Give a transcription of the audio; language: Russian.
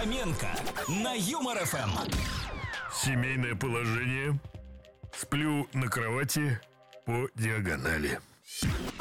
Фоменко на Юмор ФМ. Семейное положение. Сплю на кровати по диагонали.